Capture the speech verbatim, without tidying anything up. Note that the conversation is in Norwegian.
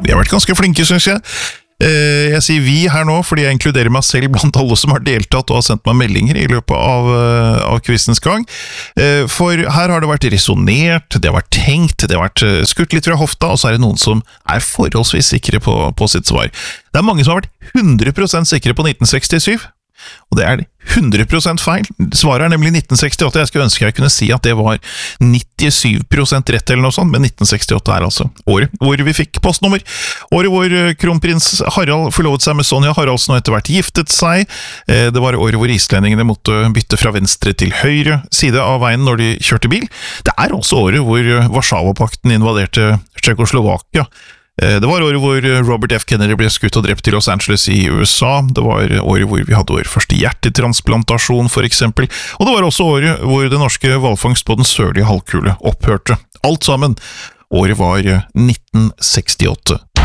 vi har vært ganske flinke, synes jeg. Jeg sier vi her nå, fordi jeg inkluderer meg selv blant alle som har deltatt og har sendt meg meldinger i løpet av, av quizens gang. For her har det vært resonert, det har vært tenkt, det har vært skutt litt fra hofta, og så er det noen som er forholdsvis sikre på, på sitt svar. Det er mange som har vært hundre prosent sikre på nitten sekstisju, og det er hundre prosent feil. Svaret er nemlig nitten sekstiåtte. Jeg skulle ønske jeg kunne si at det var nittisju prosent rett eller noe sånt, men nitten sekstiåtte er altså året hvor vi fikk postnummer. Året hvor kronprins Harald forlovet seg med Sonja Haraldsen og etter hvert giftet seg. Det var året hvor islendingene måtte bytte fra venstre til høyre side av veien når de kjørte bil. Det er også året hvor Warszawapakten invaderte Tsjekkoslovakia. Det var året hvor Robert F. Kennedy ble skutt og drept i Los Angeles i U S A. Det var året hvor vi hadde vår første hjertetransplantasjon, for eksempel. Og det var også året hvor det norske hvalfangst på den sørlige halvkule opphørte. Alt sammen. Året var nitten sekstiåtte.